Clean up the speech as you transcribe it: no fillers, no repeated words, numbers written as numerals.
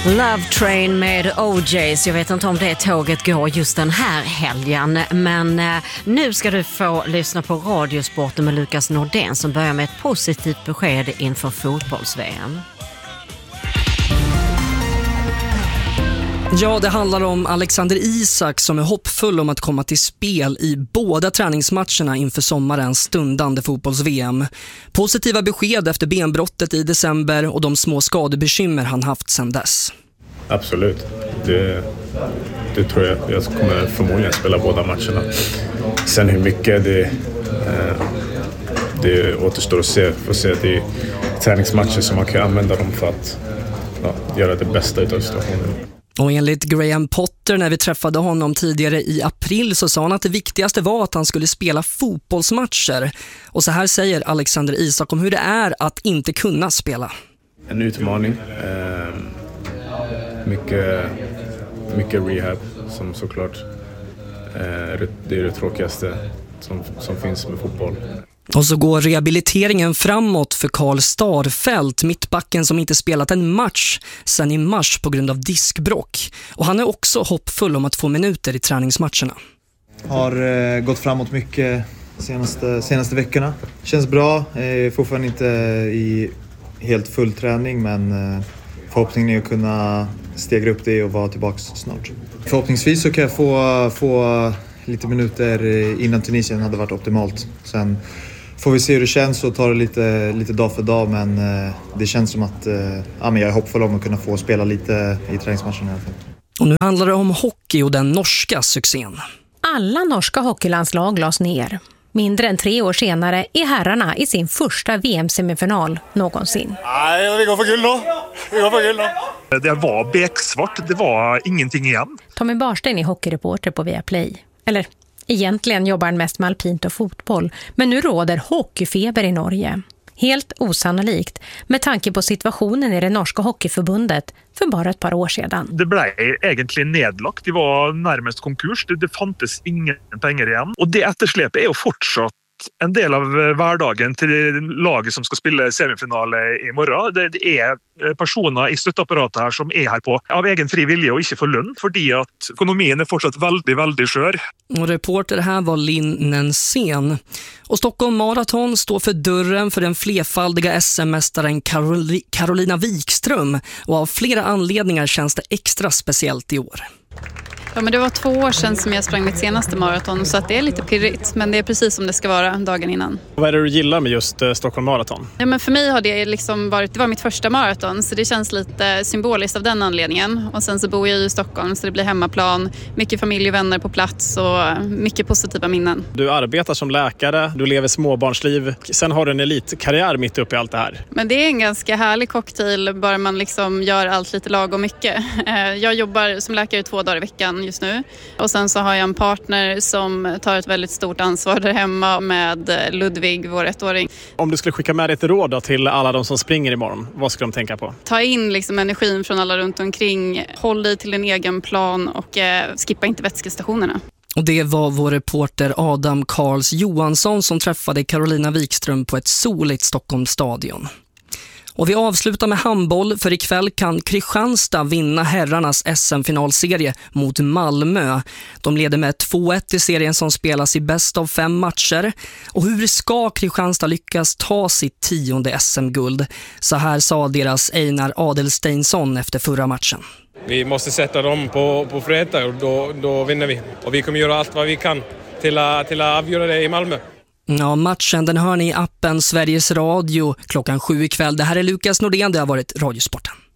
Love Train med OJs. Jag vet inte om det tåget går just den här helgen, men nu ska du få lyssna på Radiosporten med Lukas Nordén som börjar med ett positivt besked inför fotbolls-VM. Ja, det handlar om Alexander Isak som är hoppfull om att komma till spel i båda träningsmatcherna inför sommarens stundande fotbolls-VM. Positiva besked efter benbrottet i december och de små skadebekymmer han haft sedan dess. Absolut. Det tror jag. Jag kommer förmodligen spela båda matcherna. Sen hur mycket det återstår att se. Får se att det är träningsmatcher som man kan använda dem för att göra det bästa utav situationen. Och enligt Graham Potter när vi träffade honom tidigare i april så sa han att det viktigaste var att han skulle spela fotbollsmatcher. Och så här säger Alexander Isak om hur det är att inte kunna spela. En utmaning. Mycket rehab som såklart det är det tråkigaste som finns med fotboll. Och så går rehabiliteringen framåt för Karl Starfelt, mittbacken som inte spelat en match sedan i mars på grund av diskbråck. Och han är också hoppfull om att få minuter i träningsmatcherna. Har gått framåt mycket senaste veckorna. Känns bra, fortfarande inte i helt full träning, men förhoppningen är att kunna stegra upp det och vara tillbaka snart. Förhoppningsvis så kan jag få lite minuter innan Tunisien hade varit optimalt. Sen får vi se hur det känns och ta det lite dag för dag, men det känns som att jag är hoppfull om att kunna få spela lite i träningsmatchen i alla fall. Och nu handlar det om hockey och den norska succén. Alla norska hockeylandslag lades ner. Mindre än 3 år senare är herrarna i sin första VM-semifinal någonsin. Nej, vi går för guld då. Det var becksvart, det var ingenting igen. Tommy Barsten är hockeyreporter på Viaplay. Eller egentligen jobbar han mest med alpint och fotboll, men nu råder hockeyfeber i Norge. Helt osannolikt med tanke på situationen i det norska hockeyförbundet för bara ett par år sedan. Det blev egentligen nedlagt. Det var närmast konkurs. Det fanns ingen pengar igen. Och det eftersläpet är ju fortsatt en del av hverdagen till laget som ska spela semifinal imorgon. Det är personer i stöttapparatet här som är här på av egen fri vilja och inte får lön, fordi att ekonomin är fortsatt väldigt skör. Och reporter här var Linn Nensén. Och Stockholm Marathon står för dörren för den flerfaldiga SM-mästaren Carolina Wikström. Och av flera anledningar känns det extra speciellt i år. Ja, men det var 2 år sedan som jag sprang mitt senaste maraton, så att det är lite pirrigt. Men det är precis som det ska vara dagen innan. Vad är det du gillar med just Stockholm Marathon? Ja, men för mig har det liksom det var mitt första maraton, så det känns lite symboliskt av den anledningen. Och sen så bor jag i Stockholm, så det blir hemmaplan. Mycket familj och vänner på plats och mycket positiva minnen. Du arbetar som läkare, du lever småbarnsliv. Sen har du en elitkarriär mitt uppe i allt det här. Men det är en ganska härlig cocktail, bara man liksom gör allt lite lagom mycket. Jag jobbar som läkare 2 dagar i veckan just nu. Och sen så har jag en partner som tar ett väldigt stort ansvar där hemma med Ludvig, vår 1-åring. Om du skulle skicka med ett råd då till alla de som springer imorgon, vad ska de tänka på? Ta in liksom energin från alla runt omkring. Håll dig till din egen plan och skippa inte vätskestationerna. Och det var vår reporter Adam Karls Johansson som träffade Carolina Wikström på ett soligt Stockholms stadion. Och vi avslutar med handboll, för ikväll kan Kristianstad vinna herrarnas SM-finalserie mot Malmö. De leder med 2-1 i serien som spelas i bäst av 5 matcher. Och hur ska Kristianstad lyckas ta sitt 10:e SM-guld? Så här sa deras Einar Adelsteinsson efter förra matchen. Vi måste sätta dem på fredag och då vinner vi. Och vi kommer göra allt vad vi kan till att avgöra det i Malmö. Ja, matchen den hör ni i appen Sveriges Radio klockan 7 ikväll. Det här är Lukas Nordén, det har varit Radiosporten.